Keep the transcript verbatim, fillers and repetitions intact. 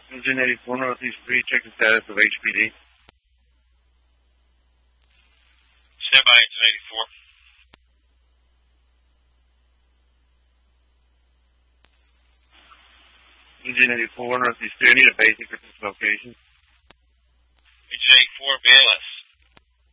Engine eighty-four, Northeast three, check the status of H P D. Stand by, Engine eighty-four. Engine eighty-four, Northeast three, I need a basic for this location. Engine eighty-four, B L S.